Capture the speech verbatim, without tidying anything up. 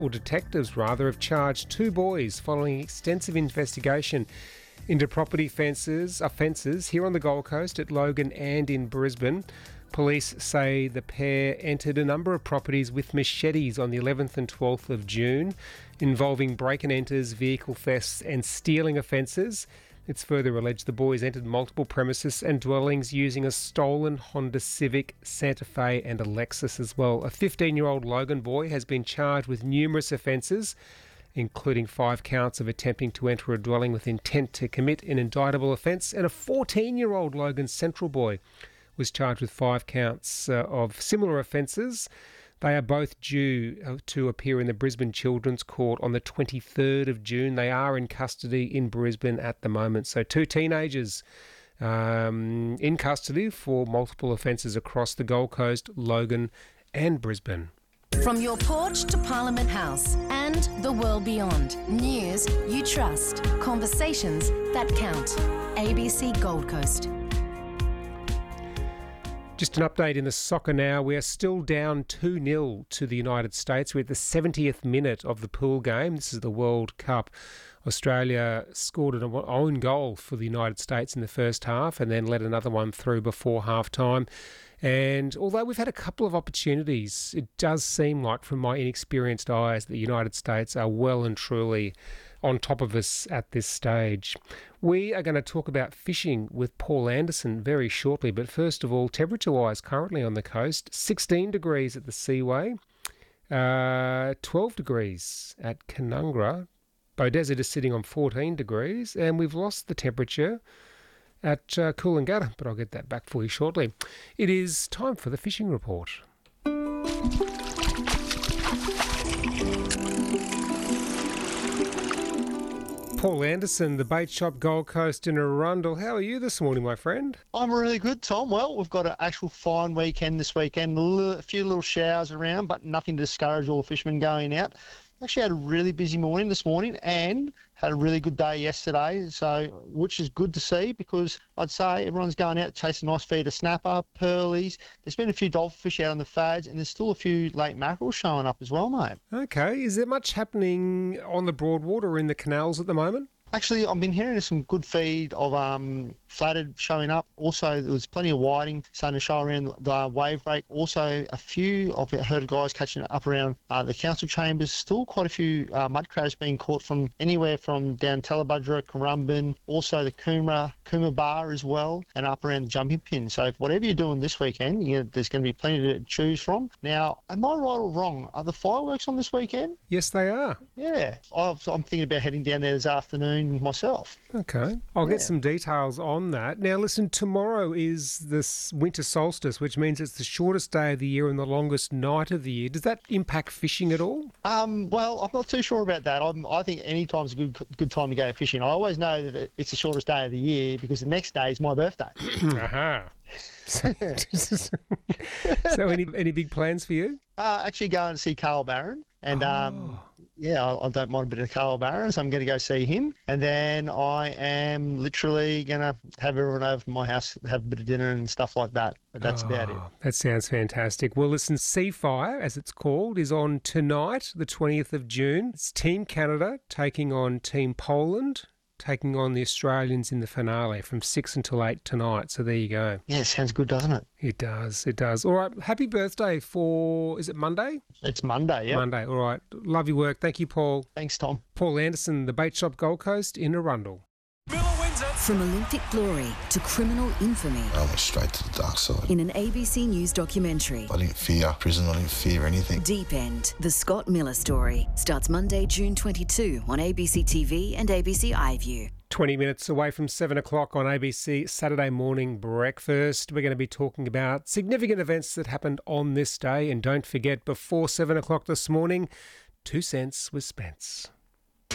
Well, detectives, rather, have charged two boys following extensive investigation into property fences, offences here on the Gold Coast at Logan and in Brisbane. Police say the pair entered a number of properties with machetes on the eleventh and twelfth of June, involving break-and-enters, vehicle thefts and stealing offences. It's further alleged the boys entered multiple premises and dwellings using a stolen Honda Civic, Santa Fe and a Lexus as well. A fifteen-year-old Logan boy has been charged with numerous offences, including five counts of attempting to enter a dwelling with intent to commit an indictable offence, and a fourteen-year-old Logan Central boy was charged with five counts uh, of similar offences. They are both due to appear in the Brisbane Children's Court on the twenty-third of June. They are in custody in Brisbane at the moment. So two teenagers um, in custody for multiple offences across the Gold Coast, Logan and Brisbane. From your porch to Parliament House and the world beyond. News you trust. Conversations that count. A B C Gold Coast. Just an update in the soccer now. We are still down two nil to the United States. We're at the seventieth minute of the pool game. This is the World Cup. Australia scored an own goal for the United States in the first half and then let another one through before half-time. And although we've had a couple of opportunities, it does seem like, from my inexperienced eyes, that the United States are well and truly on top of us at this stage. We are going to talk about fishing with Paul Anderson very shortly, but first of all, temperature-wise, currently on the coast, sixteen degrees at the Seaway, uh, twelve degrees at Canungra. Beaudesert is sitting on fourteen degrees, and we've lost the temperature at uh, Coolangatta, but I'll get that back for you shortly. It is time for the fishing report. Paul Anderson, the bait shop Gold Coast in Arundel. How are you this morning, my friend? I'm really good, Tom. Well, we've got an actual fine weekend this weekend. A, little, a few little showers around, but nothing to discourage all the fishermen going out. Actually had a really busy morning this morning and had a really good day yesterday, so which is good to see, because I'd say everyone's going out chasing nice feed of snapper, pearlies. There's been a few dolphin fish out on the fads, and there's still a few lake mackerel showing up as well, mate. Okay, is there much happening on the Broadwater or in the canals at the moment? Actually, I've been hearing some good feed of um, flathead showing up. Also, there was plenty of whiting starting to show around the wave break. Also, a few, I've heard of guys catching up around uh, the council chambers. Still quite a few uh, mud crabs being caught from anywhere from down Tallabudra, Currumbin, also the Coomera, Coomera Bar as well, and up around the jumping pin. So whatever you're doing this weekend, you know, there's going to be plenty to choose from. Now, am I right or wrong? Are the fireworks on this weekend? Yes, they are. Yeah. I've, I'm thinking about heading down there this afternoon myself. Okay. I'll Yeah. get some details on that. Now, listen, tomorrow is this winter solstice, which means it's the shortest day of the year and the longest night of the year. Does that impact fishing at all? Um, well, I'm not too sure about that. I'm, I think any time's a good good time to go fishing. I always know that it- it's the shortest day of the year because the next day is my birthday. Aha. So, so any any big plans for you? Uh, actually going to see Carl Barron. And um, yeah, I, I don't mind a bit of Carl Barron, so I'm going to go see him. And then I am literally going to have everyone over to my house, have a bit of dinner and stuff like that. But that's about it. Oh, that sounds fantastic. Well, listen, Seafire, as it's called, is on tonight, the twentieth of June. It's Team Canada taking on Team Poland, taking on the Australians in the finale from six until eight tonight. So there you go. Yeah, sounds good, doesn't it? It does, it does. All right, happy birthday for, is it Monday? It's Monday, yeah. Monday, all right. Love your work. Thank you, Paul. Thanks, Tom. Paul Anderson, the Bait Shop Gold Coast in Arundel. From Olympic glory to criminal infamy I went straight to the dark side. in an A B C News documentary. I didn't fear prison, I didn't fear anything. Deep End, the Scott Miller story, starts Monday, June twenty-second on A B C T V and A B C iView. twenty minutes away from seven o'clock on A B C Saturday Morning Breakfast. We're going to be talking about significant events that happened on this day. And don't forget, before seven o'clock this morning, Two Cents with Spence.